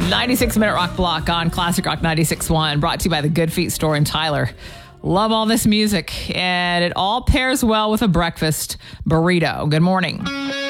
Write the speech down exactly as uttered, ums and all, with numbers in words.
ninety-six minute rock block on Classic Rock ninety-six point one, brought to you by the Good Feet store in Tyler. Love all this music, and it all pairs well with a breakfast burrito. Good morning.